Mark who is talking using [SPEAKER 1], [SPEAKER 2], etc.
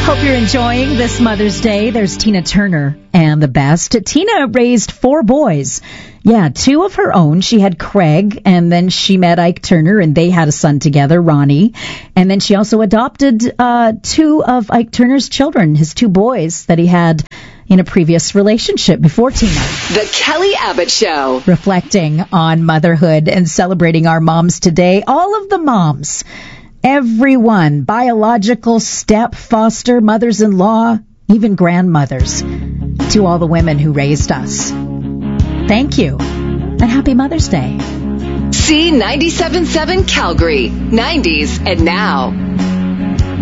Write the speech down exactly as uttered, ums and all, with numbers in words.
[SPEAKER 1] Hope you're enjoying this Mother's Day. There's Tina Turner and the best. Tina raised four boys. Yeah, two of her own. She had Craig, and then she met Ike Turner, and they had a son together, Ronnie. And then she also adopted uh, two of Ike Turner's children, his two boys that he had in a previous relationship before Tina.
[SPEAKER 2] The Kelly Abbott Show.
[SPEAKER 1] Reflecting on motherhood and celebrating our moms today. All of the moms. Everyone, biological, step, foster, mothers-in-law, even grandmothers, to all the women who raised us. Thank you, and happy Mother's Day.
[SPEAKER 2] C ninety-seven point seven Calgary, nineties and now.